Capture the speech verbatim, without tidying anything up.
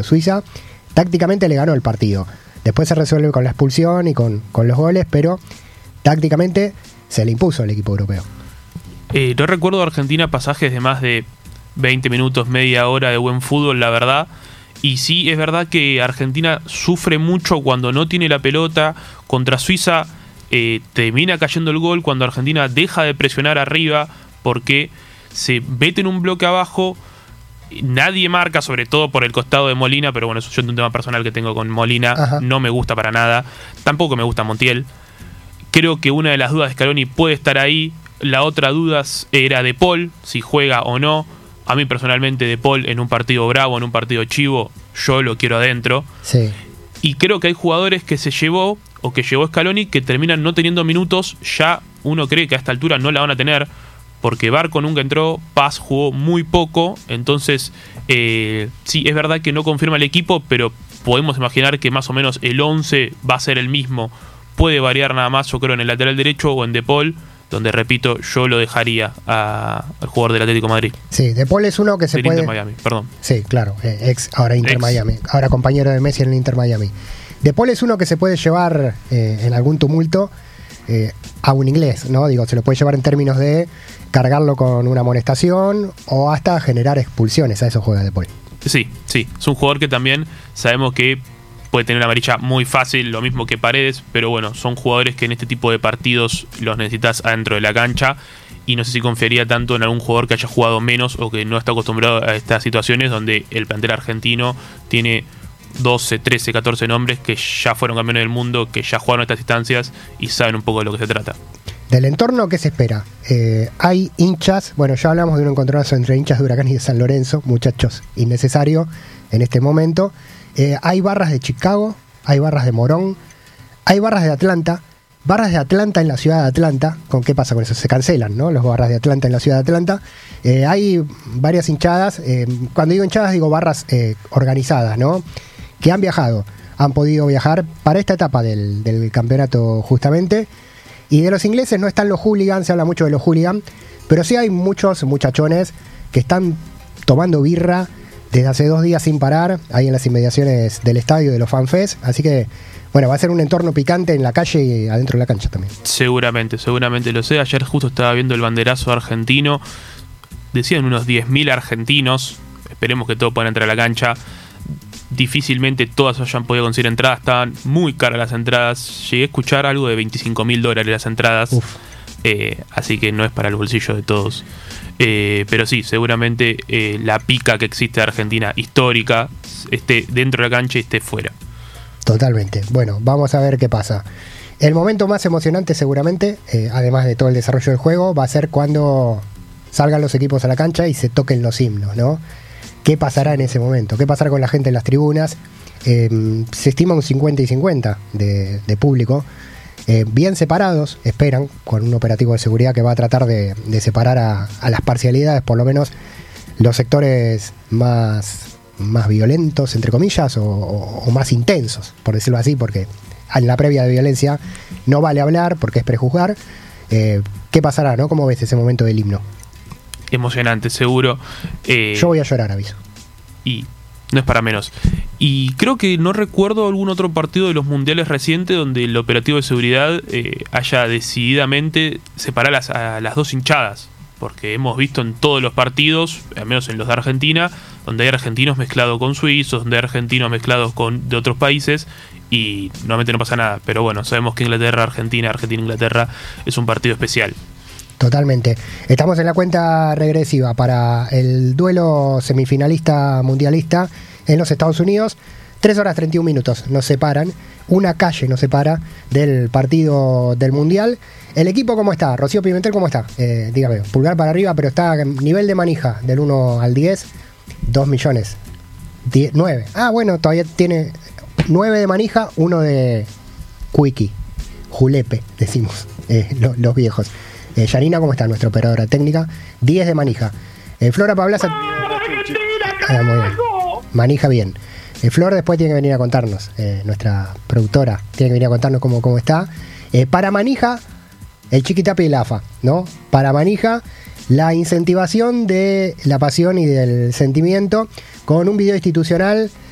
Suiza, tácticamente le ganó el partido. Después se resuelve con la expulsión y con, con los goles, pero tácticamente se le impuso al equipo europeo. Eh, no recuerdo de Argentina pasajes de más de veinte minutos, media hora de buen fútbol, la verdad. Y sí, es verdad que Argentina sufre mucho cuando no tiene la pelota. Contra Suiza eh, termina cayendo el gol cuando Argentina deja de presionar arriba porque se mete en un bloque abajo. Nadie marca, sobre todo por el costado de Molina, pero bueno, eso es un tema personal que tengo con Molina. Ajá. No me gusta para nada. Tampoco me gusta Montiel. Creo que una de las dudas de Scaloni puede estar ahí. La otra duda era de Paul, si juega o no. A mí personalmente De Paul en un partido bravo, en un partido chivo, yo lo quiero adentro. Sí. Y creo que hay jugadores que se llevó o que llevó Scaloni que terminan no teniendo minutos. Ya uno cree que a esta altura no la van a tener porque Barco nunca entró, Paz jugó muy poco. Entonces eh, sí, es verdad que no confirma el equipo, pero podemos imaginar que más o menos el once va a ser el mismo. Puede variar nada más, yo creo, en el lateral derecho o en De Paul, donde, repito, yo lo dejaría a, al jugador del Atlético de Madrid. Sí, De Paul es uno que se del puede... Inter Miami, perdón. Sí, claro, eh, ex, ahora Inter ex. Miami, ahora compañero de Messi en el Inter Miami. De Paul es uno que se puede llevar eh, en algún tumulto eh, a un inglés, ¿no? Digo, se lo puede llevar en términos de cargarlo con una amonestación o hasta generar expulsiones. A eso juega De Paul. Sí, sí, es un jugador que también sabemos que puede tener una amarilla muy fácil, lo mismo que Paredes, pero bueno, son jugadores que en este tipo de partidos los necesitas adentro de la cancha y no sé si confiaría tanto en algún jugador que haya jugado menos o que no está acostumbrado a estas situaciones donde el plantel argentino tiene doce, trece, catorce nombres que ya fueron campeones del mundo, que ya jugaron estas instancias y saben un poco de lo que se trata. Del entorno, ¿qué se espera? Eh, hay hinchas, bueno, ya hablamos de un encontronazo entre hinchas de Huracán y de San Lorenzo, muchachos, innecesario en este momento. Eh, hay barras de Chicago, hay barras de Morón, hay barras de Atlanta, barras de Atlanta en la ciudad de Atlanta. ¿Con qué pasa con eso? Se cancelan, ¿no? Los barras de Atlanta en la ciudad de Atlanta. Eh, hay varias hinchadas, eh, cuando digo hinchadas digo barras eh, organizadas, ¿no? Que han viajado, han podido viajar para esta etapa del, del campeonato justamente. Y de los ingleses no están los hooligans, se habla mucho de los hooligans, pero sí hay muchos muchachones que están tomando birra desde hace dos días sin parar, ahí en las inmediaciones del estadio de los FanFest, así que, bueno, va a ser un entorno picante en la calle y adentro de la cancha también. Seguramente, seguramente lo sé. Ayer justo estaba viendo el banderazo argentino, decían unos diez mil argentinos, esperemos que todos puedan entrar a la cancha. Difícilmente todas hayan podido conseguir entradas, estaban muy caras las entradas, llegué a escuchar algo de veinticinco mil dólares las entradas, eh, así que no es para el bolsillo de todos. Eh, pero sí, seguramente eh, la pica que existe de Argentina histórica esté dentro de la cancha y esté fuera. Totalmente. Bueno, vamos a ver qué pasa. El momento más emocionante seguramente, eh, además de todo el desarrollo del juego, va a ser cuando salgan los equipos a la cancha y se toquen los himnos, ¿no? ¿Qué pasará en ese momento? ¿Qué pasará con la gente en las tribunas? Eh, se estima un cincuenta y cincuenta de, de público. Eh, bien separados, esperan, con un operativo de seguridad que va a tratar de, de separar a, a las parcialidades, por lo menos los sectores más, más violentos, entre comillas, o, o, o más intensos, por decirlo así, porque en la previa de violencia no vale hablar porque es prejuzgar. Eh, ¿Qué pasará, no? ¿Cómo ves ese momento del himno? Emocionante, seguro. Eh, Yo voy a llorar, aviso. Y no es para menos. Y creo que no recuerdo algún otro partido de los mundiales recientes donde el operativo de seguridad eh, haya decididamente separar las, a las dos hinchadas. Porque hemos visto en todos los partidos, al menos en los de Argentina, donde hay argentinos mezclados con suizos, donde hay argentinos mezclados con de otros países, y normalmente no pasa nada. Pero bueno, sabemos que Inglaterra-Argentina, Argentina-Inglaterra es un partido especial. Totalmente. Estamos en la cuenta regresiva para el duelo semifinalista mundialista en los Estados Unidos. tres horas treinta y un minutos nos separan. Una calle nos separa del partido del Mundial. ¿El equipo cómo está? Rocío Pimentel, ¿cómo está? Eh, dígame, pulgar para arriba, pero está en nivel de manija del uno al diez. dos millones. nueve. Ah, bueno, todavía tiene nueve de manija, uno de Quickie. Julepe, decimos eh, lo, los viejos. Eh, Yanina, ¿cómo está? Nuestra operadora técnica. diez de manija. Eh, Flora Pablaza. Ah, muy bien. Manija bien. Eh, Flor después tiene que venir a contarnos. Eh, nuestra productora tiene que venir a contarnos cómo, cómo está. Eh, para manija, el Chiquitapi y el A F A, ¿no? Para manija, la incentivación de la pasión y del sentimiento con un video institucional